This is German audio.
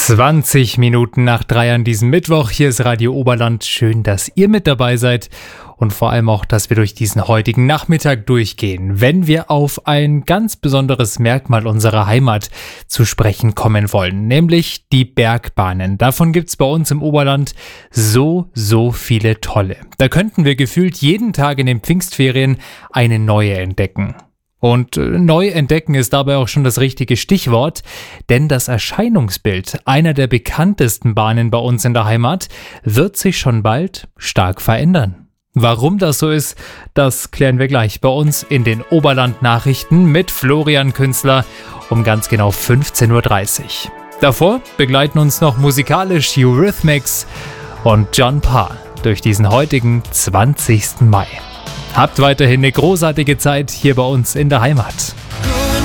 20 Minuten nach 3 an diesem Mittwoch. Hier ist Radio Oberland. Schön, dass ihr mit dabei seid und vor allem auch, dass wir durch diesen heutigen Nachmittag durchgehen, wenn wir auf ein ganz besonderes Merkmal unserer Heimat zu sprechen kommen wollen, nämlich die Bergbahnen. Davon gibt's bei uns im Oberland so viele tolle. Da könnten wir gefühlt jeden Tag in den Pfingstferien eine neue entdecken. Und neu entdecken ist dabei auch schon das richtige Stichwort, denn das Erscheinungsbild einer der bekanntesten Bahnen bei uns in der Heimat wird sich schon bald stark verändern. Warum das so ist, das klären wir gleich bei uns in den Oberland-Nachrichten mit Florian Künzler um ganz genau 15.30 Uhr. Davor begleiten uns noch musikalisch Eurythmics und John Parr durch diesen heutigen 20. Mai. Habt weiterhin eine großartige Zeit hier bei uns in der Heimat.